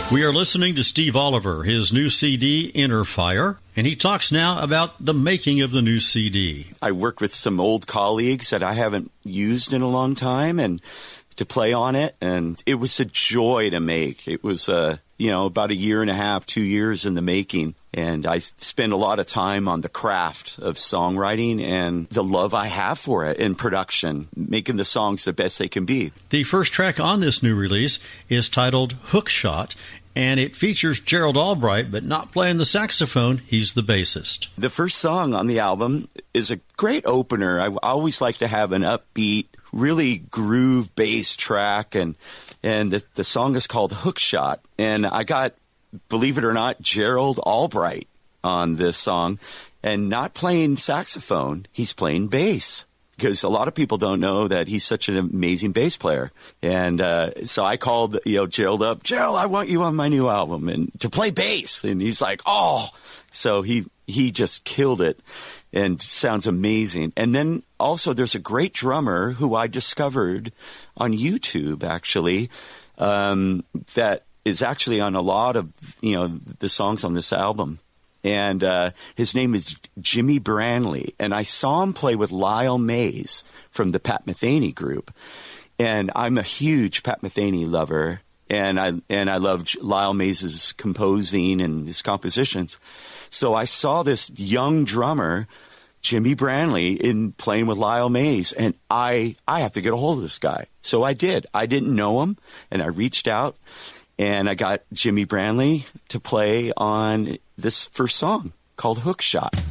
We are listening to Steve Oliver, his new CD, Inner Fire, and he talks now about the making of the new CD. I work with some old colleagues that I haven't used in a long time and to play on it, and it was a joy to make. It was, about a year and a half, 2 years in the making, and I spend a lot of time on the craft of songwriting and the love I have for it in production, making the songs the best they can be. The first track on this new release is titled Hookshot, and it features Gerald Albright, but not playing the saxophone. He's the bassist. The first song on the album is a great opener. I always like to have an upbeat, really groove bass track, and the song is called Hookshot. And I got, believe it or not, Gerald Albright on this song, and not playing saxophone, he's playing bass. Because a lot of people don't know that he's such an amazing bass player. And so I called Gerald up, Gerald, I want you on my new album and to play bass. And he's like, oh. So he just killed it and sounds amazing. And then also there's a great drummer who I discovered on YouTube, actually, that is actually on a lot of the songs on this album. And his name is Jimmy Branley. And I saw him play with Lyle Mays from the Pat Metheny group. And I'm a huge Pat Metheny lover. And I love Lyle Mays' composing and his compositions. So I saw this young drummer, Jimmy Branley, in playing with Lyle Mays. And I have to get a hold of this guy. So I did. I didn't know him. And I reached out. And I got Jimmy Branley to play on this first song called Hookshot.